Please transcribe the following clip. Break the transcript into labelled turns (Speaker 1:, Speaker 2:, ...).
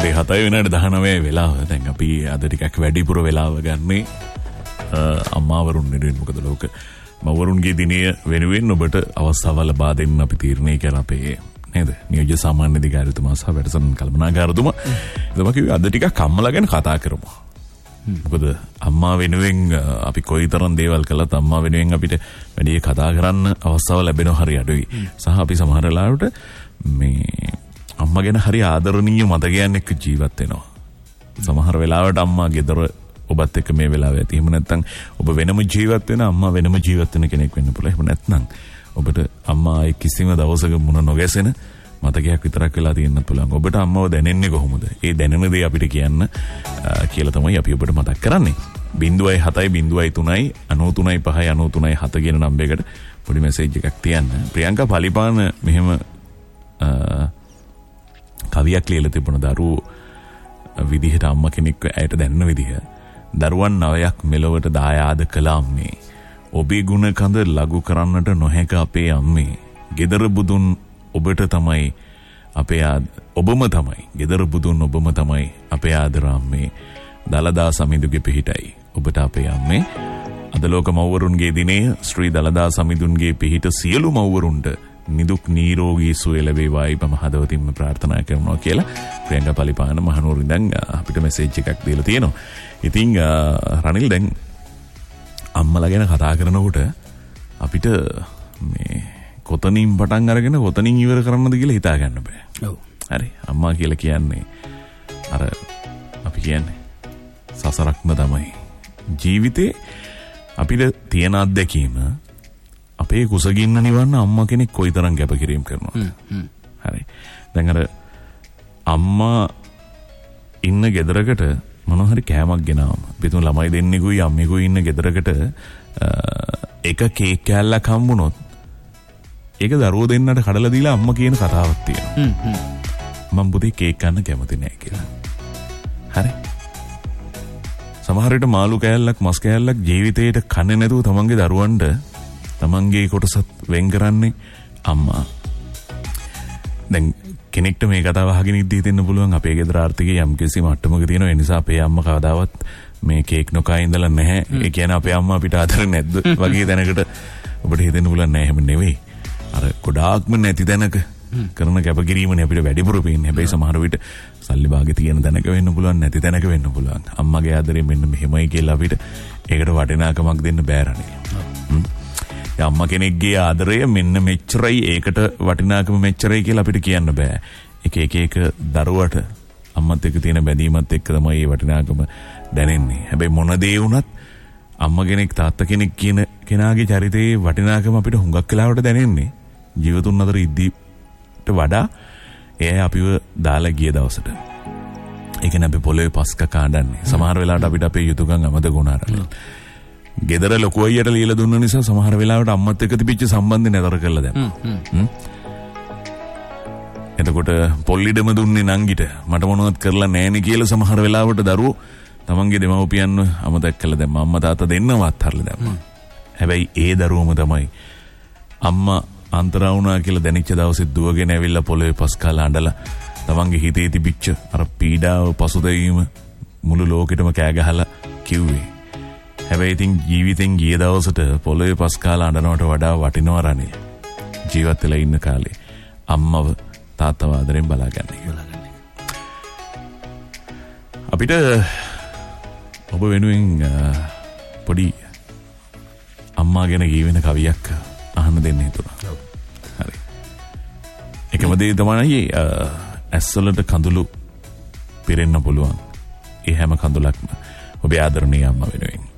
Speaker 1: අපේ 7:19 වෙලාව. දැන් අපි අද ටිකක් වැඩිපුර වෙලාව ගන්නේ අම්මාවරුන් වෙනුවෙන්. මොකද ලෝක මවරුන්ගේ දිනය වෙනුවෙන් ඔබට අවස්ථාව ලබා දෙන්න අපි තීරණය කරලා අපේ නේද නියෝජ්‍ය සාමාන්‍ය අධිකාරිතුමා සහ වැඩසටහන් කළමනාකාරතුමා එතකොට කිව්වේ අද ටිකක් අම්මලා ගැන කතා කරමු. මොකද අම්මා වෙනුවෙන් අපි කොයිතරම් දේවල් කළත් අම්මා වෙනුවෙන් අපිට වැඩි කතා කරන්න අවස්ථාව ලැබෙනවා හරි අඩුයි. සහ අපි සමහර වෙලාවට මේ අම්මා ගැන හරි ආදරණීය මතකයන් එක්ක ජීවත් වෙනවා. සමහර වෙලාවට අම්මා ගෙදර ඔබත් එක්ක මේ වෙලාවේ ඇති. එහෙම නැත්නම් ඔබ වෙනම ජීවත් වෙන අම්මා වෙනම ජීවත් වෙන කෙනෙක් වෙන්න පුළුවන්. එහෙම නැත්නම් ඔබට අම්මා කිසිම දවසක මුණ නොගැසෙන මතකයක් විතරක් වෙලා තියෙන්නත් පුළුවන්. ඔබට අම්මව දැනෙන්නේ කොහොමද? ඒ දැනෙන දේ අපිට කියන්න කියලා තමයි අපි ඔබට මතක් කරන්නේ. 0.703.93.5.93.7 කියන නම්බරයකට පොඩි මැසේජ් එකක් තියන්න. ප්‍රියංකා පලිපාන මෙහෙම කවියක් ලියලා තිබුණ දරුවෝ විදිහට අම්මා කෙනෙක් ඇයට දැනෙන විදිහ. දරුවන් 9ක් මෙලොවට දායාද කළ අම්මේ. ඔබේ ගුණ කඳ ලඝු කරන්නට නොහැක අපේ අම්මේ. ගෙදර බුදුන් ඔබට තමයි අපේ ඔබම තමයි. ගෙදර බුදුන් ඔබම තමයි අපේ ආදර අම්මේ. දලදා සමිඳුගේ පිහිටයි ඔබට අපේ අම්මේ. අද ලෝක මව්වරුන්ගේ දිනේ ශ්‍රී දලදා සමිඳුන්ගේ පිහිට සියලු මව්වරුන්ට නිදුක් නිරෝගී සුවය ලැබේවායි මම හදවතින්ම ප්‍රාර්ථනා කරනවා කියලා ප්‍රියංකා පලිපාන මහනුවර ඉඳන් අපිට මැසේජ් එකක් දීලා තියෙනවා. ඉතින් රනිල් දැන් අම්මලා ගැන කතා කරනකොට අපිට මේ කොතනින් පටන් අරගෙන කොතනින් ඉවර කරන්නද කියලා හිතා ගන්න බෑ. ඔව්. හරි. අම්මා කියලා කියන්නේ අර අපි කියන්නේ සසරක්ම තමයි. ජීවිතේ අපිට තියෙන අත්දැකීම අපේ කුසගින්න නිවන්න අම්මා කෙනෙක් කොයිතරම් කැපකිරීම කරනවද? හරි. දැන් අර අම්මා ඉන්න ගෙදරකට මොනවා හරි කෑමක් ගෙනාවම පිටුන ළමයි දෙන්නෙකුයි අම්මෙකුයි ඉන්න ගෙදරකට එක කේක් කෑල්ලක් හම්බුනොත් ඒක දරුවෝ දෙන්නට කඩලා දීලා අම්මා කියන කතාවක් තියෙනවා. මම පුතේ කේක් කන්න කැමති නෑ කියලා. හරි. සමහර විට මාළු කෑල්ලක් මස් කෑල්ලක් ජීවිතේට කන්නේ නැතුව තමන්ගේ දරුවන්ට තමන්ගේ කොටසත් වෙන් කරන්නේ අම්මා. දැන් කෙනෙක්ට මේ කතාව අහගෙන ඉඳී දෙන්න පුළුවන් අපේ ගෙදර ආර්ථිකයේ යම්කිසි මට්ටමක තියෙනවා. ඒ නිසා අපේ අම්මා කවදාවත් මේ කේක් නොකා ඉඳලා නැහැ. ඒ කියන්නේ අපේ අම්මා අපිට ආදර නැද්ද වගේ දැනකට ඔබට හිතෙන්න පුළුවන් නෑ. එහෙම නෙවෙයි. අර ගොඩාක්ම නැති දැනක කරන කැපකිරීමනේ අපිට වැඩිපුර පේන්නේ. හැබැයි සමහර විට සල්ලි භාගෙ තියෙන දැනක වෙන්න පුළුවන් නැති දැනක වෙන්න පුළුවන්. අම්මගේ ආදරේ මෙන්න මෙහෙමයි කියලා අපිට ඒකට වටිනාකමක් දෙන්න බෑ රණේ. අම්මා කෙනෙක්ගේ ආදරය මෙන්න මෙච්චරයි ඒකට වටිනාකම මෙච්චරයි කියලා අපිට කියන්න බෑ. එක දරුවට අම්මත් එක්ක තියෙන බැඳීමත් එක්ක තමයි මේ වටිනාකම දැනෙන්නේ. හැබැයි මොන දේ වුණත් අම්මා කෙනෙක් තාත්තා කෙනෙක් කියන කෙනාගේ චරිතයේ වටිනාකම අපිට හුඟක් වෙලාවට දැනෙන්නේ ජීවතුන් අතර ඉද්දීට වඩා එයා අපිව දාලා ගිය දවසට. ඒ කියන්නේ අපි පොළවේ පස්ක කාඩන්නේ. සමහර වෙලාවට අපිට අපේ යුතුයකම් අමතක වුණාරලා. ගෙදර ලොකු අයියට ලියලා දුන්න නිසා සමහර වෙලාවට අම්මත් එක්ක තිබිච්ච සම්බන්ධය නතර කරලා දැම්මා. එතකොට පොල්ලිඩම දුන්නේ නංගිට මට මොනවත් කරලා නැහෙනේ කියලා සමහර වෙලාවට දරුවෝ තමන්ගේ දෙමව්පියන්ව අමතක කළා දැම්මා. අම්මා තාත්තා දෙන්නම අත්හැරලා දැම්මා. හැබැයි ඒ දරුවම තමයි අම්මා අන්තරා වුණා කියලා දැනෙච්ච දවසේ දුවගෙන ඇවිල්ලා පොළවේ පස් කාලා අඬලා තමන්ගේ හිතේ තිබිච්ච අර පීඩාව පසුතැවීම මුළු ලෝකෙටම කෑ ගහලා කිව්වේ. හැබැයි ඉතින් ජීවිතෙන් ගිය දවසට පොළවේ පස් කාලා අඬනවට වඩා වටිනවා රණේ. ජීවත් වෙලා ඉන්න කාලේ අම්මව තාත්තව ආදරෙන් බලාගන්න. අපිට ඔබ වෙනුවෙන් පොඩි අම්මා ගැන කියවෙන කවියක් අහන්න දෙන්න හිතුණා. හරි. එකම දේ තමයි ඇස්වලට කඳුළු පිරෙන්න පුළුවන්. ඒ හැම කඳුලක්ම ඔබේ ආදරණීය අම්මා වෙනුවෙන්.